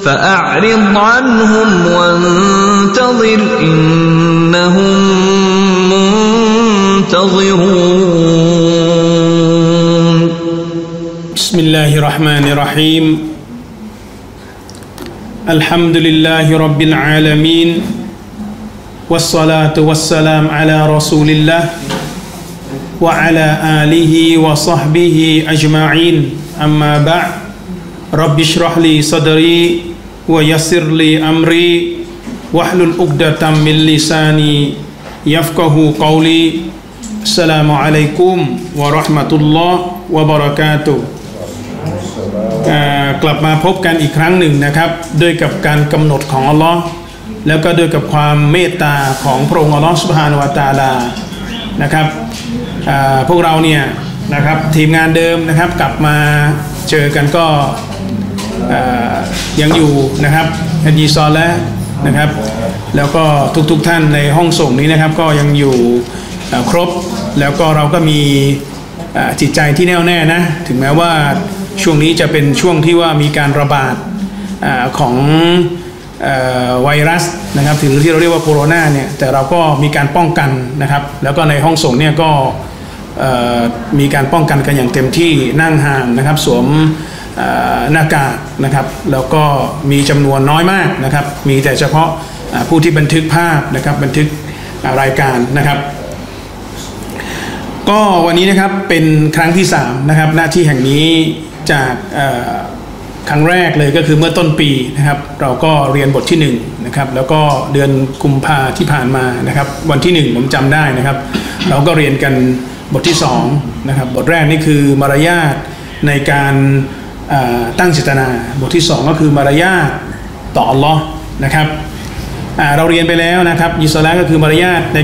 فأعرض عنهم وانتظر إنهم منتظرون بسم الله الرحمن الرحيم الحمد لله رب العالمين والصلاة والسلام على رسول الله وعلى آله وصحبه أجمعين أما بعد رب اشرح لي صدري ويسر لي أمري واحلل عقدة من لساني يفقه قولي السلام عليكم ورحمة الله وبركاته กลับมาพบกันอีกครั้งหนึ่งนะครับด้วยกับการกำหนดของอัลลอฮ์แล้วก็ด้วยกับความเมตตาของพระองค์อัลลอฮ์ซุบฮานะฮูวะตะอาลานะครับพวกเราเนี่ยนะครับทีมงานเดิมนะครับกลับมาเจอกันก็ยังอยู่นะครับฮัจญีซอและนะครับแล้วก็ทุกท่านในห้องส่งนี้นะครับก็ยังอยู่ครบแล้วก็เราก็มีจิตใจที่แน่วแน่นะถึงแม้ว่าช่วงนี้จะเป็นช่วงที่ว่ามีการระบาดของไวรัสนะครับถึงที่เราเรียกว่าโคโรนาเนี่ยแต่เราก็มีการป้องกันนะครับแล้วก็ในห้องส่งเนี่ยก็มีการป้องกันกันอย่างเต็มที่นั่งห่างนะครับสวมหน้ากากนะครับแล้วก็มีจำนวนน้อยมากนะครับมีแต่เฉพาะผู้ที่บันทึกภาพนะครับบันทึกรายการนะครับก็วันนี้นะครับเป็นครั้งที่3นะครับหน้าที่แห่งนี้จากครั้งแรกเลยก็คือเมื่อต้นปีนะครับเราก็เรียนบทที่1นะครับแล้วก็เดือนกุมภาที่ผ่านมานะครับวันที่1ผมจำได้นะครับเราก็เรียนกันบทที่2นะครับบทแรกนี่คือมารยาทในการตั้งเจตนาบทที่2ก็คือมารยาทต่ออัลลอฮ์นะครับเราเรียนไปแล้วนะครับยิสลาก็คือมารยาทใน